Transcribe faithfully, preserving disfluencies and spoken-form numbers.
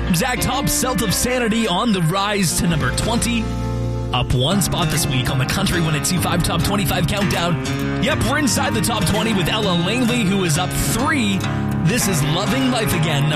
Zach Top, Celt of Sanity on the rise to number twenty. Up one spot this week on the Country one eighty-five Top twenty-five Countdown. Yep, we're inside the top twenty with Ella Langley, who is up three. This is Loving Life Again,